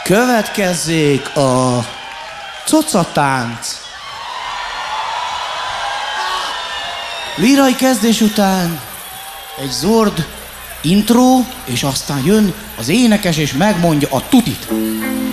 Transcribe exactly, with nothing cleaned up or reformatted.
Következzék a cocatánc. Lírai kezdés után egy zord intro, és aztán jön az énekes, és megmondja a tutit.